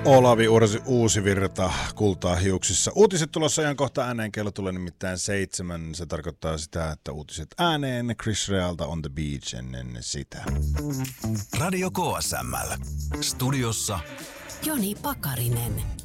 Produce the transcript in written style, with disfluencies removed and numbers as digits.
Olavi Uusi virta kultaa hiuksissa. Uutiset tulossa ajankohta ääneen, kello tulee nimittäin 7. Se tarkoittaa sitä, että uutiset ääneen. Chris Realta On the Beach ennen sitä. Radio KSML. Studiossa Joni Pakarinen.